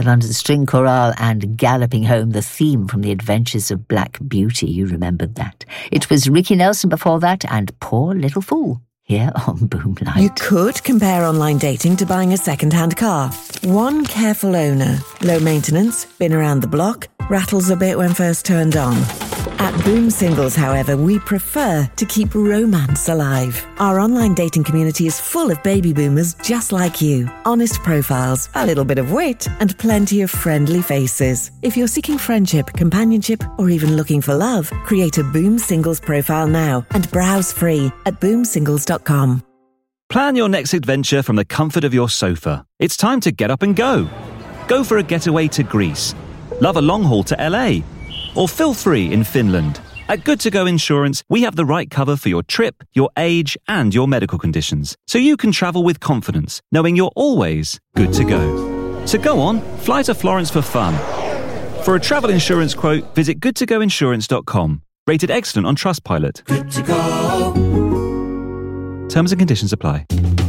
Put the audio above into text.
the London String Chorale, and Galloping Home, the theme from The Adventures of Black Beauty. You remembered that. It was Ricky Nelson before that, and Poor Little Fool, here on Boomlight. You could compare online dating to buying a second-hand car. One careful owner, low maintenance, been around the block, rattles a bit when first turned on. At Boom Singles, however, we prefer to keep romance alive. Our online dating community is full of baby boomers just like you. Honest profiles, a little bit of wit, and plenty of friendly faces. If you're seeking friendship, companionship, or even looking for love, create a Boom Singles profile now and browse free at boomsingles.com. Plan your next adventure from the comfort of your sofa. It's time to get up and go. Go for a getaway to Greece. Love a long haul to LA. Or feel free in Finland. At Good To Go Insurance, we have the right cover for your trip, your age, and your medical conditions, so you can travel with confidence, knowing you're always good to go. So go on, fly to Florence for fun. For a travel insurance quote, visit goodtogoinsurance.com. Rated excellent on Trustpilot. Good to go. Terms and conditions apply.